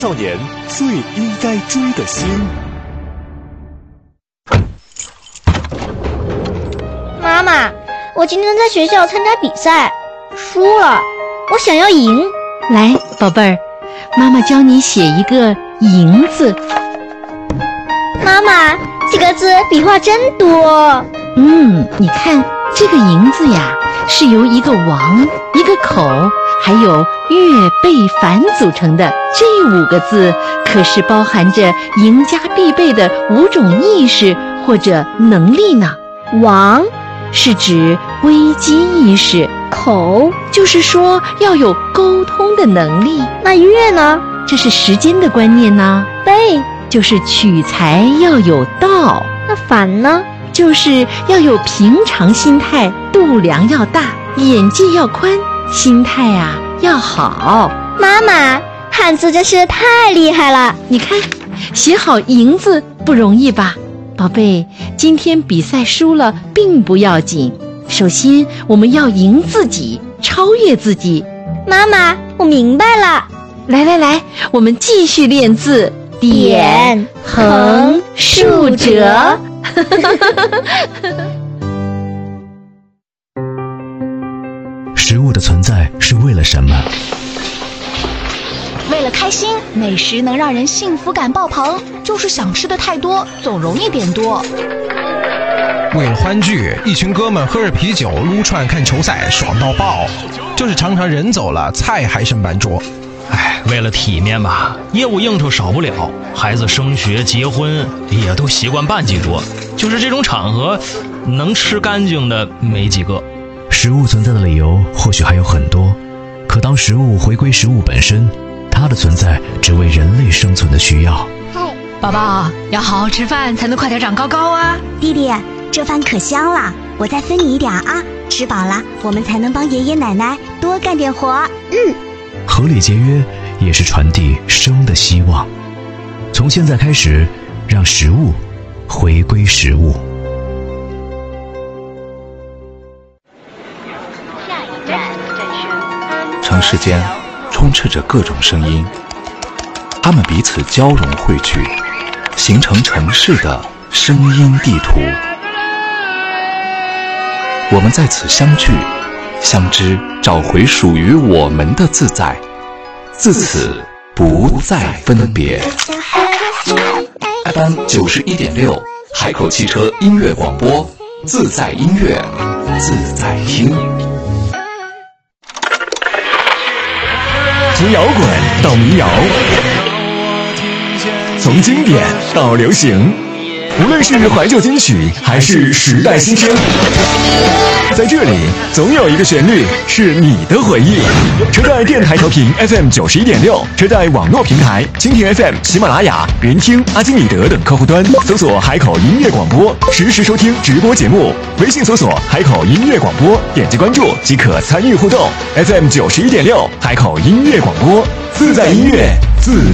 少年最应该追的星。 妈妈，我今天在学校参加比赛，输了，我想要赢。 来，宝贝儿，妈妈教你写一个赢字。 妈妈，这个字笔画真多。 你看这个赢字呀，是由一个王、一个口还有月贝凡组成的。这5个字可是包含着赢家必备的5种意识或者能力呢。 王是指危机意识， 口就是说要有沟通的能力。 那月呢？ 这是时间的观念呢。 贝就是取材要有道。 那凡呢？ 就是要有平常心态，度量要大，眼界要宽，心态啊要好。 妈妈，汉字真是太厉害了。 你看，写好赢字不容易吧？宝贝，今天比赛输了并不要紧，首先我们要赢自己，超越自己。 妈妈，我明白了。 来，我们继续练字。点、横、竖、折。 食物的存在是为了什么？ 为了开心，美食能让人幸福感爆棚，就是想吃的太多，总容易变多。 为了欢聚，一群哥们喝着啤酒，撸串看球赛，爽到爆。就是常常人走了，菜还剩半桌。 为了体面吧，业务应酬少不了，孩子升学结婚也都习惯办几桌，就是这种场合能吃干净的没几个。 食物存在的理由或许还有很多，可当食物回归食物本身，它的存在只为人类生存的需要。 宝宝，要好好吃饭才能快点长高高啊。 弟弟，这饭可香了，我再分你一点啊，吃饱了我们才能帮爷爷奶奶多干点活。 合理节约也是传递生的希望。从现在开始，让食物回归食物。 城市间充斥着各种声音，它们彼此交融汇聚，形成城市的声音地图。我们在此相聚相知，找回属于我们的自在，自此不再分别。FM 91.6，海口汽车音乐广播，自在音乐，自在听。 从摇滚到民谣，从经典到流行，无论是怀旧金曲还是时代新声，在这里总有一个旋律是你的回忆。车载电台调频 FM 91.6，车载网络平台蜻蜓 FM、喜马拉雅、人听、阿基米德等客户端搜索海口音乐广播，实时收听直播节目。微信搜索海口音乐广播，点击关注即可参与互动。FM 91.6，海口音乐广播，自在音乐，自